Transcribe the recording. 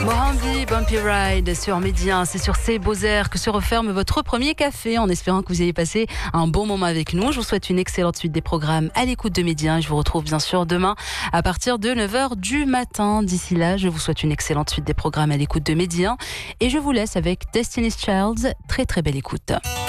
Mohambi, Bumpy Ride sur Midi 1, c'est sur ces beaux airs que se referme votre premier café en espérant que vous ayez passé un bon moment avec nous. Je vous souhaite une excellente suite des programmes à l'écoute de Midi 1 et je vous retrouve bien sûr demain à partir de 9h du matin. D'ici là, je vous souhaite une excellente suite des programmes à l'écoute de Midi 1 et je vous laisse avec Destiny's Child. Très très belle écoute.